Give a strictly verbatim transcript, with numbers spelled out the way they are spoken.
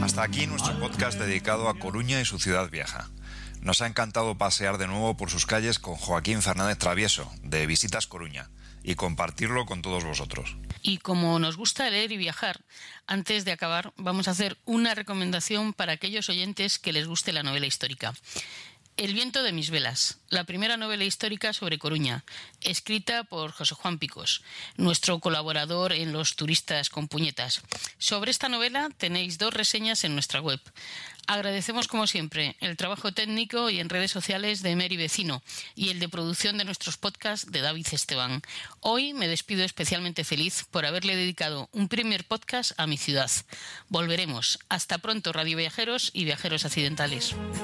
Hasta aquí nuestro podcast dedicado a Coruña y su ciudad vieja. Nos ha encantado pasear de nuevo por sus calles con Joaquín Fernández Travieso, de Visitas Coruña, y compartirlo con todos vosotros. Y como nos gusta leer y viajar, antes de acabar vamos a hacer una recomendación para aquellos oyentes que les guste la novela histórica. El viento de mis velas, la primera novela histórica sobre Coruña, escrita por José Juan Picos, nuestro colaborador en Los turistas con puñetas. Sobre esta novela tenéis dos reseñas en nuestra web. Agradecemos como siempre el trabajo técnico y en redes sociales de Mary Vecino y el de producción de nuestros podcasts de David Esteban. Hoy me despido especialmente feliz por haberle dedicado un primer podcast a mi ciudad. Volveremos. Hasta pronto, radio viajeros y viajeros accidentales.